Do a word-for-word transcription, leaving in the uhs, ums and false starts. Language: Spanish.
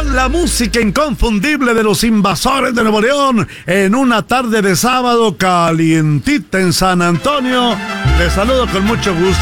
con la música inconfundible de los Invasores de Nuevo León en una tarde de sábado calientita en San Antonio. Les saludo con mucho gusto.